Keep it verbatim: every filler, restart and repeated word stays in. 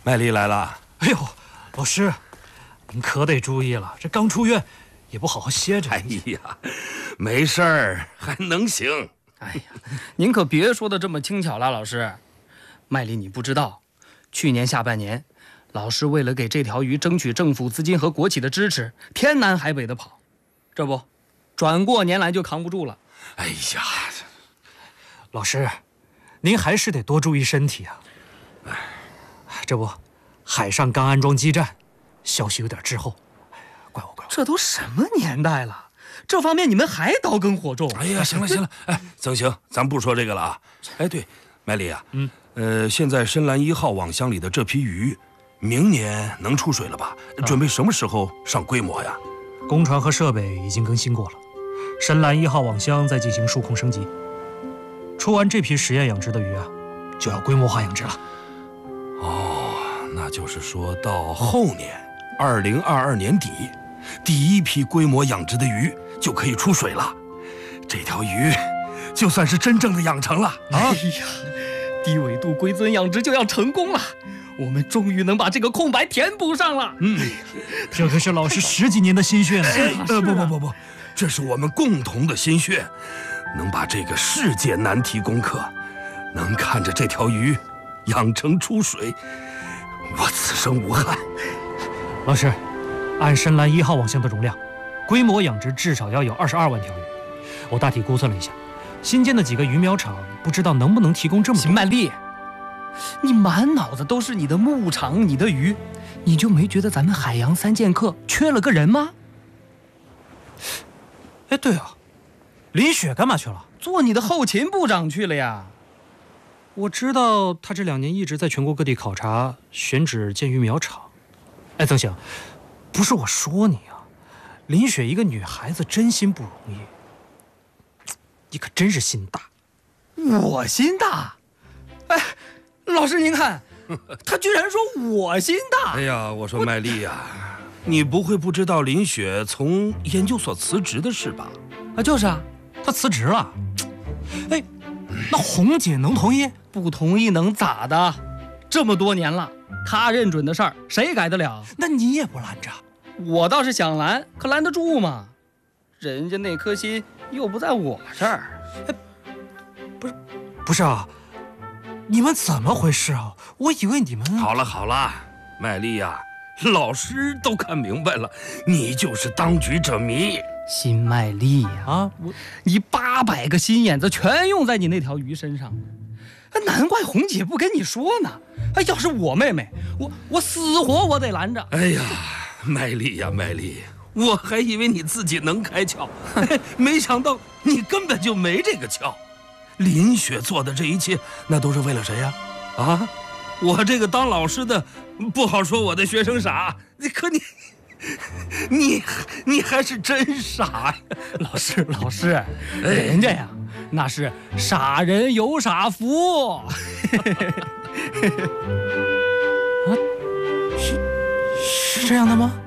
麦丽来了。 哎呦，老师，您可得注意了，这刚出院，也不好好歇着。 哎呀，没事儿，还能行。 哎呀，您可别说的这么轻巧了，老师。麦丽，你不知道，去年下半年，老师为了给这条鱼争取政府资金和国企的支持，天南海北的跑，这不，转过年来就扛不住了。 哎呀， 老师，您还是得多注意身体啊。 哎， 这不，海上刚安装基站，消息有点滞后。哎呀，怪我怪我。 这都什么年代了，这方面你们还刀耕火种？ 哎呀，行了行了，哎，曾行，咱不说这个了啊。哎，对，麦丽啊，嗯，呃，现在深蓝一号网箱里的这批鱼，明年能出水了吧？准备什么时候上规模呀？ 工船和设备已经更新过了，深蓝一号网箱在进行数控升级。出完这批实验养殖的鱼啊，就要规模化养殖了。 哦，那就是说到后年，二零二二年底，第一批规模养殖的鱼就可以出水了。这条鱼就算是真正的养成了啊！ 哎呀，低纬度龟尊养殖就要成功了，我们终于能把这个空白填补上了。 嗯， 这可是老师十几年的心血呢。 呃，不不不不，这是我们共同的心血，能把这个世界难题攻克，能看着这条鱼养成出水，我此生无憾。 老师，按深蓝一号网箱的容量，规模养殖至少要有二十二万条鱼。我大体估算了一下，新建的几个鱼苗场不知道能不能提供这么多。 秦曼丽，你满脑子都是你的牧场、你的鱼，你就没觉得咱们海洋三剑客缺了个人吗？ 哎，对啊，林雪干嘛去了？ 做你的后勤部长去了呀。 我知道他这两年一直在全国各地考察、选址建鱼苗场。哎，曾行，不是我说你啊，林雪一个女孩子真心不容易，你可真是心大。 我心大？哎，老师您看，他居然说我心大。 哎呀，我说麦丽呀，你不会不知道林雪从研究所辞职的事吧？ 啊，就是啊， 她辞职了。哎，那红姐能同意？ 不同意能咋的？这么多年了，她认准的事儿，谁改得了？ 那你也不拦着？ 我倒是想拦，可拦得住吗？人家那颗心又不在我这儿。 哎，不是，不是啊，你们怎么回事啊？我以为你们…… 好了好了，麦丽呀，老师都看明白了，你就是当局者迷。 新麦丽呀，啊，我你八百个心眼子全用在你那条鱼身上，难怪红姐不跟你说呢。哎，要是我妹妹，我我死活我得拦着。 哎呀，麦丽呀麦丽，我还以为你自己能开窍，没想到你根本就没这个窍。林雪做的这一切，那都是为了谁呀？啊，我这个当老师的，不好说我的学生傻，可你。你你还是真傻呀， 老师老师，人家呀那是傻人有傻福。啊， 是是这样的吗？